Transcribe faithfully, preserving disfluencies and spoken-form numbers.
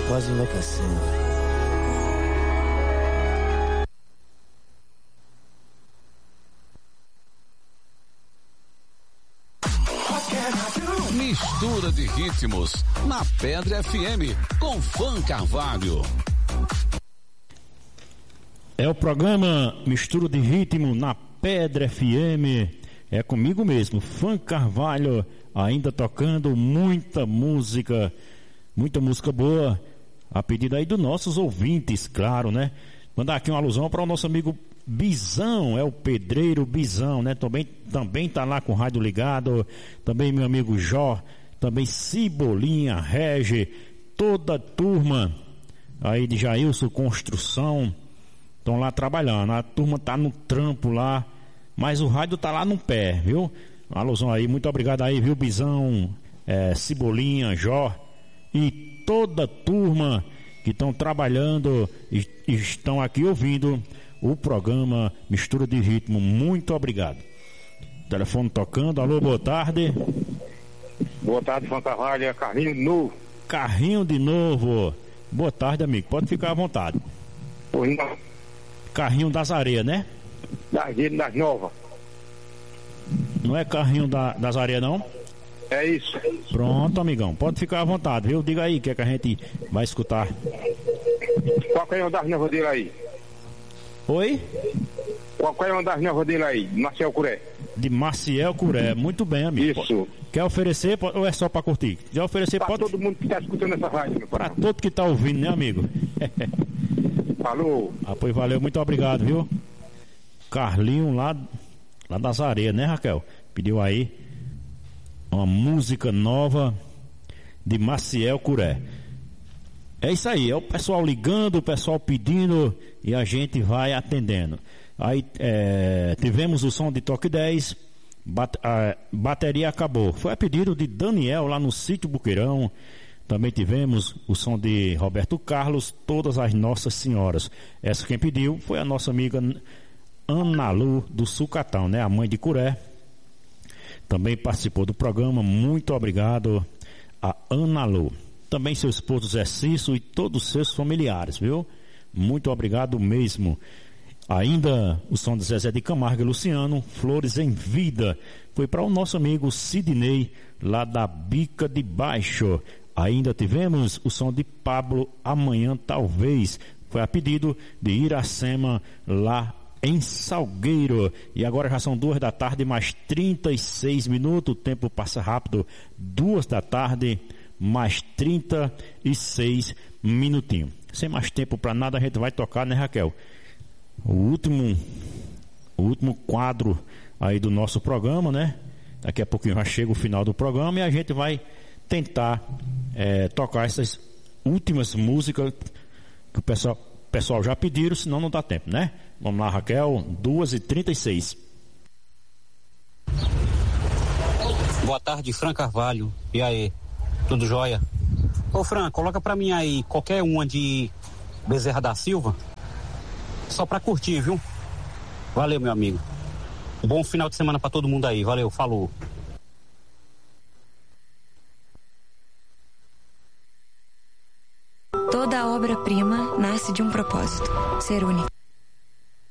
quase enlouquecendo. Mistura de ritmos na Pedra F M com Fã Carvalho. É o programa Mistura de Ritmo na Pedra F M. É comigo mesmo, Fã Carvalho, ainda tocando muita música, muita música boa, a pedido aí dos nossos ouvintes, claro, né? Mandar aqui uma alusão para o nosso amigo Bizão, é o pedreiro Bizão, né? Também, também tá lá com o rádio ligado, também meu amigo Jó, também Cibolinha, Regi, toda a turma aí de Jailson Construção, estão lá trabalhando, a turma tá no trampo lá, mas o rádio tá lá no pé, viu? Uma alusão aí, muito obrigado aí, viu, Bizão, é, Cibolinha, Jó e toda a turma que estão trabalhando e, e estão aqui ouvindo o programa Mistura de Ritmo. Muito obrigado. Telefone tocando. Alô, boa tarde. Boa tarde, Fã Carvalho. É Carrinho de novo. Carrinho de novo. Boa tarde, amigo. Pode ficar à vontade. Oi, não. Carrinho das Areias, né? Das, das Novas. Não é Carrinho da, das Areias, não? É isso. Pronto, amigão. Pode ficar à vontade, viu? Diga aí o que é que a gente vai escutar. Qual é uma das novas dele aí? Oi? Qual é uma das novas dele aí? Marcial Curé. De Maciel Curé. Muito bem, amigo. Isso. Quer oferecer ou é só pra curtir? Quer oferecer Pra pode... todo mundo que tá escutando essa rádio. Pra todo que tá ouvindo, né, amigo? Falou. Ah, pois valeu, muito obrigado, viu? Carlinho lá, lá das Areias, né, Raquel? Pediu aí uma música nova de Maciel Curé. É isso aí, é o pessoal ligando, o pessoal pedindo e a gente vai atendendo. Aí é, tivemos o som de Toque dez, bat, a bateria acabou. Foi a pedido de Daniel lá no sítio Buqueirão. Também tivemos o som de Roberto Carlos, Todas as Nossas Senhoras. Essa quem pediu foi a nossa amiga Ana Lu do Sucatão, né? A mãe de Curé. Também participou do programa. Muito obrigado a Ana Lu. Também seu esposo Zé Cício e todos os seus familiares, viu? Muito obrigado mesmo. Ainda o som de Zezé de Camargo e Luciano, Flores em Vida. Foi para o nosso amigo Sidney, lá da Bica de Baixo. Ainda tivemos o som de Pablo, Amanhã Talvez. Foi a pedido de Iracema, lá em Salgueiro. E agora já são duas da tarde, mais trinta e seis minutos. O tempo passa rápido. Duas da tarde, mais trinta e seis minutinhos. Sem mais tempo para nada, a gente vai tocar, né, Raquel? O último, o último quadro aí do nosso programa, né? Daqui a pouquinho já chega o final do programa e a gente vai tentar é, tocar essas últimas músicas que o pessoal, pessoal já pediram, senão não dá tempo, né? Vamos lá, Raquel, duas e trinta e seis. Boa tarde, Fran Carvalho. E aí? Tudo jóia? Ô Fran, coloca pra mim aí qualquer uma de Bezerra da Silva. Só pra curtir, viu? Valeu, meu amigo. Um bom final de semana pra todo mundo aí. Valeu, falou. Toda obra-prima nasce de um propósito: ser única.